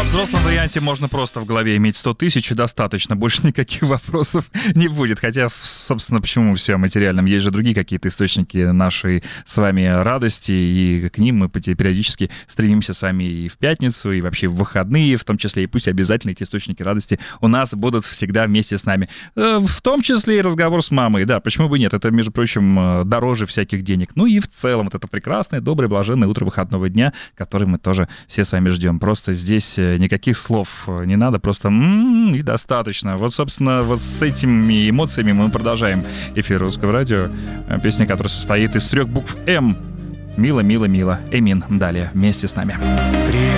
взрослом варианте можно просто в голове иметь 100 тысяч, и достаточно, больше никаких вопросов не будет. Хотя, собственно, почему все о материальном? Есть же другие какие-то источники нашей с вами радости, и к ним мы периодически стремимся с вами и в пятницу, и вообще в выходные, в том числе, и пусть обязательно эти источники радости у нас будут всегда вместе с нами. В том числе и разговор с мамой, да, почему бы нет? Это, между прочим, дороже всяких денег. Ну и в целом вот это прекрасное, доброе, блаженное утро выходного дня, который мы тоже все с вами ждем. Просто здесь никаких слов не надо, просто и достаточно. Вот, собственно, вот с этими эмоциями мы продолжаем эфир Русского радио. Песня, которая состоит из 3 букв М. Мило, мило, мило. Эмин далее вместе с нами.